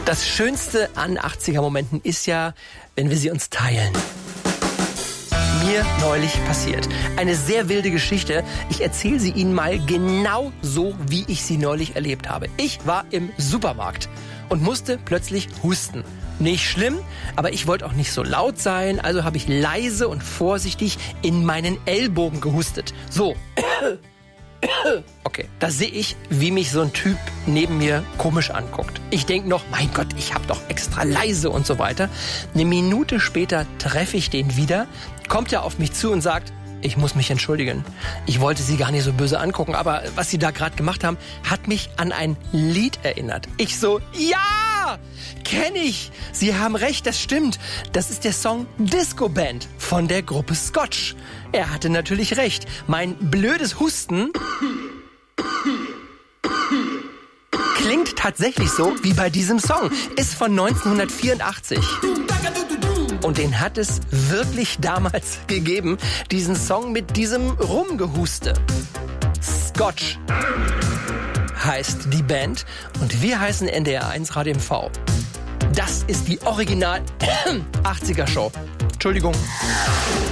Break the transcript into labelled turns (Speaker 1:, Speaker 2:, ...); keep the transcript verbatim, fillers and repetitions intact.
Speaker 1: Das Schönste an achtziger-Momenten ist ja, wenn wir sie uns teilen. Mir neulich passiert. Eine sehr wilde Geschichte. Ich erzähle sie Ihnen mal genau so, wie ich sie neulich erlebt habe. Ich war im Supermarkt und musste plötzlich husten. Nicht schlimm, aber ich wollte auch nicht so laut sein, also habe ich leise und vorsichtig in meinen Ellbogen gehustet. So. Okay, da sehe ich, wie mich so ein Typ neben mir komisch anguckt. Ich denke noch, mein Gott, ich habe doch extra leise und so weiter. Eine Minute später treffe ich den wieder, kommt er auf mich zu und sagt, ich muss mich entschuldigen. Ich wollte Sie gar nicht so böse angucken, aber was Sie da gerade gemacht haben, hat mich an ein Lied erinnert. Ich so, ja, kenne ich. Sie haben recht, das stimmt. Das ist der Song Disco Band von der Gruppe Scotch. Er hatte natürlich recht. Mein blödes Husten klingt tatsächlich so wie bei diesem Song. Ist von neunzehnhundertvierundachtzig. Und den hat es wirklich damals gegeben, diesen Song mit diesem Rumgehuste. Scotch heißt die Band und wir heißen N D R eins Radio M V. Das ist die Original achtziger Show. Entschuldigung.